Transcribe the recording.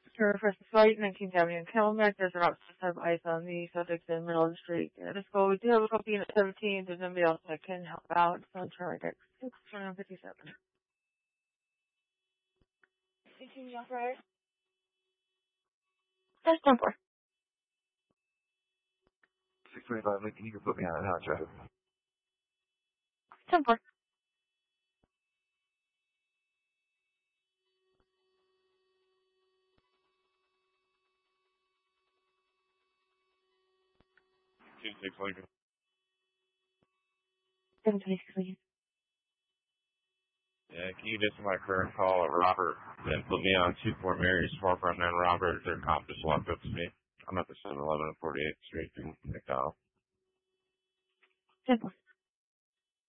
Sure, first flight, 1970 in Calumet. There's about 6 of ice on the subject in the middle of the street. Let's go. We do have a copy in at 17. There's nobody else that can help out. So I'm trying to 657. 18 the operator. That's 10 4. 625 Lincoln, you can put me on hot traffic. 10 4. Two six Lincoln. 726 Lincoln. Yeah, can you get to my current call at Robert and put me on 24 Mary's forefront and Robert? Their cop just walked up to me. I'm at the 7-Eleven on 48th Street in McDonald. 10 4.